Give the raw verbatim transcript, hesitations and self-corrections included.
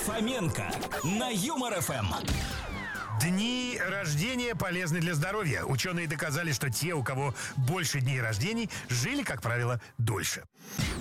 Фоменко на Юмор эф эм. Дни рождения полезны для здоровья. Ученые доказали, что те, у кого больше дней рождений, жили, как правило, дольше.